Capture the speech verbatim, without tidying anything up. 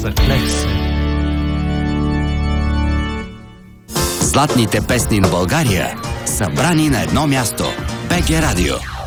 Матерплекс. Златните песни на България, събрани на едно място. БГ Радио.